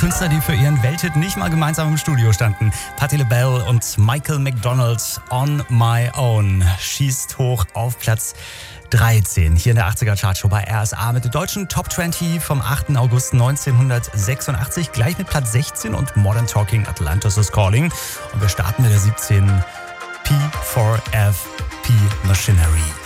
Künstler, die für ihren Welthit nicht mal gemeinsam im Studio standen. Patti LaBelle und Michael McDonald, On My Own, schießt hoch auf Platz 13 hier in der 80er Chartshow bei RSA mit der deutschen Top 20 vom 8. August 1986, gleich mit Platz 16 und Modern Talking, Atlantis is Calling. Und wir starten mit der 17, P4FP Machinery.